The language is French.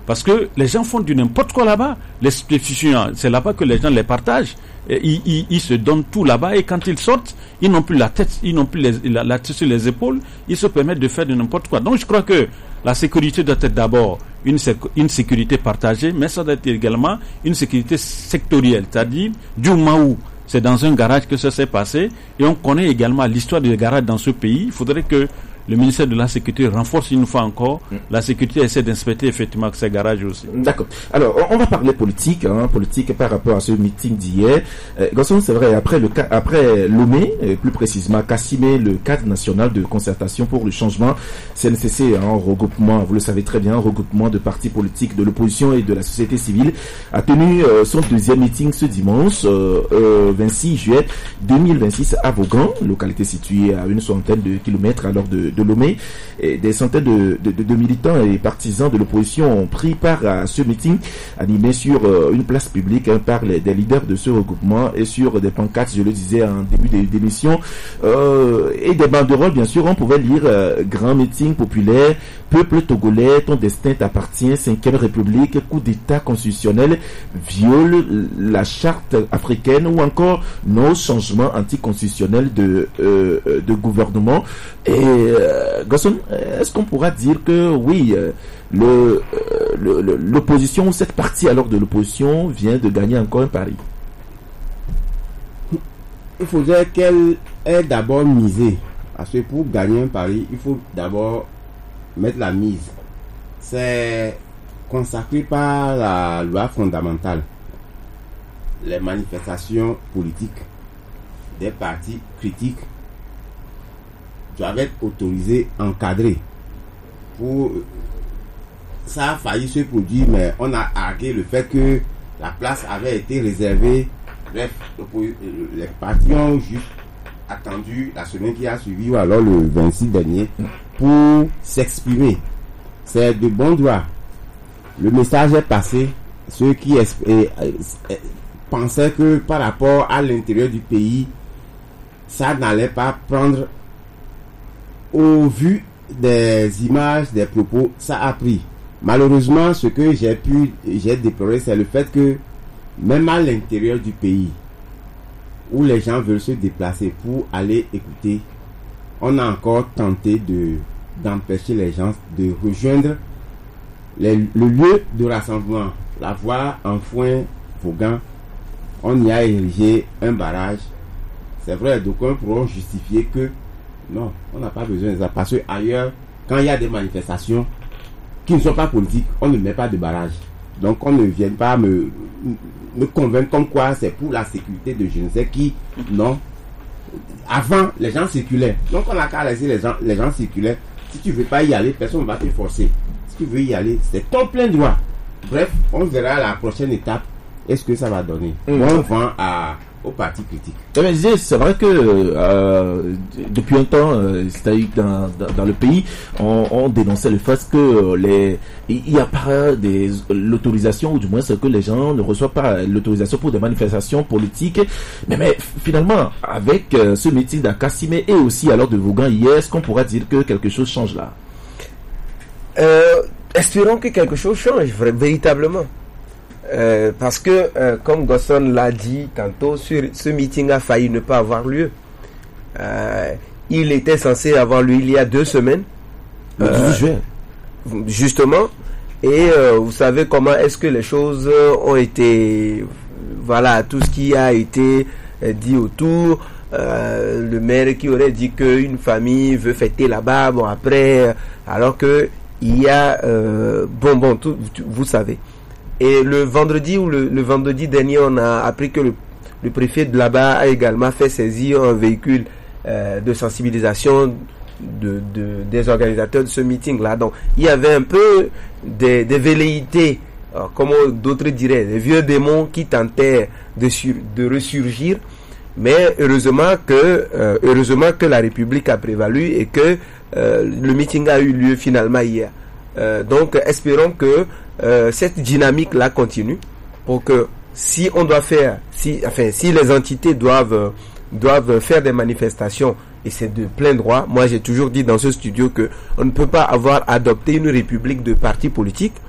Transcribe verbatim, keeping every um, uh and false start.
Parce que les gens font du n'importe quoi là-bas. Les stupéfiants, c'est là-bas que les gens les partagent. Et ils, ils, ils se donnent tout là-bas et quand ils sortent, ils n'ont plus la tête, ils n'ont plus les, la, la tête sur les épaules, ils se permettent de faire de n'importe quoi. Donc je crois que la sécurité doit être d'abord une, une sécurité partagée, mais ça doit être également une sécurité sectorielle, c'est-à-dire du moment où c'est dans un garage que ça s'est passé, et on connaît également l'histoire des garages dans ce pays. Il faudrait que le ministère de la Sécurité renforce une fois encore mm. la sécurité, essaie d'inspecter effectivement ces garages aussi. D'accord. Alors, on va parler politique, hein, politique par rapport à ce meeting d'hier. Euh, Gosson, c'est vrai, après le après Lomé, plus précisément Kassimé, le cadre national de concertation pour le changement, C N C C, un hein, regroupement, vous le savez très bien, un regroupement de partis politiques de l'opposition et de la société civile, a tenu euh, son deuxième meeting ce dimanche, euh, euh, vingt-six juillet deux mille vingt-six à Vaughan, localité située à une centaine de kilomètres alors de de Lomé. Et des centaines de, de, de, de militants et partisans de l'opposition ont pris part à ce meeting animé sur euh, une place publique hein, par les, des leaders de ce regroupement et sur des pancartes, je le disais en début d'émission, euh, et des banderoles, bien sûr. On pouvait lire euh, grand meeting populaire, peuple togolais, ton destin t'appartient, cinquième république, coup d'état constitutionnel, viole la charte africaine ou encore nos changements anticonstitutionnels de, euh, de gouvernement. Et euh, Gosson, est-ce qu'on pourra dire que oui, euh, le, euh, le, le, l'opposition, cette partie alors de l'opposition vient de gagner encore un pari? Il faudrait qu'elle ait d'abord misé. Parce que pour gagner un pari, il faut d'abord mettre la mise. C'est consacré par la loi fondamentale. Les manifestations politiques des partis critiques doivent être autorisées, encadrées. Pour... Ça a failli se produire, mais on a argué le fait que la place avait été réservée. Bref, les partis ont juste attendu la semaine qui a suivi, ou alors le vingt-six dernier, pour s'exprimer. C'est de bon droit. Le message est passé. Ceux qui esp- pensaient que par rapport à l'intérieur du pays, ça n'allait pas prendre. Au vu des images, des propos, ça a pris. Malheureusement, ce que j'ai pu, j'ai déploré, c'est le fait que même à l'intérieur du pays, où les gens veulent se déplacer pour aller écouter, on a encore tenté de d'empêcher les gens de rejoindre les, le lieu de rassemblement. La voie en foin Vaughan, on y a érigé un barrage. C'est vrai, d'aucuns pourront justifier que non, on n'a pas besoin de ça. Parce que ailleurs, quand il y a des manifestations qui ne sont pas politiques, on ne met pas de barrage. Donc on ne vient pas me, me convaincre comme quoi c'est pour la sécurité de je ne sais qui. Non. Avant, les gens circulaient. Donc on a qu'à laisser les gens, les gens circulaient. Si tu ne veux pas y aller, personne ne va te forcer. Si tu veux y aller, c'est ton plein droit. Bref, on verra la prochaine étape. Est-ce que ça va donner? Mmh. On vend à... aux partis critiques. C'est vrai que euh, depuis un temps, euh, c'est-à-dire dans, dans, dans le pays, on, on dénonçait le fait que les il n'y a pas des l'autorisation, ou du moins c'est que les gens ne reçoivent pas l'autorisation pour des manifestations politiques. Mais, mais finalement, avec euh, ce meeting d'Akassimé et aussi alors de Vaughan hier, est-ce qu'on pourra dire que quelque chose change là? euh, Espérons que quelque chose change véritablement. Euh, parce que, euh, comme Gosson l'a dit tantôt, sur, ce meeting a failli ne pas avoir lieu. Euh, il était censé avoir lieu il y a deux semaines. Le dix-huit juin. Justement. Et euh, vous savez comment est-ce que les choses ont été... Voilà, tout ce qui a été euh, dit autour. Euh, le maire qui aurait dit qu'une famille veut fêter là-bas, bon après, alors que il y a... Euh, bon, bon, tout, vous savez. Et le vendredi ou le, le vendredi dernier, on a appris que le, le préfet de là-bas a également fait saisir un véhicule euh, de sensibilisation de, de, des organisateurs de ce meeting-là. Donc, il y avait un peu des, des velléités, euh, comme d'autres diraient, des vieux démons qui tentaient de, sur, de ressurgir. Mais heureusement que, euh, heureusement que la République a prévalu et que euh, le meeting a eu lieu finalement hier. Euh, donc, espérons que euh, cette dynamique-là continue pour que si on doit faire, si, enfin, si les entités doivent, euh, doivent faire des manifestations, et c'est de plein droit. Moi, j'ai toujours dit dans ce studio que on ne peut pas avoir adopté une république de partis politiques.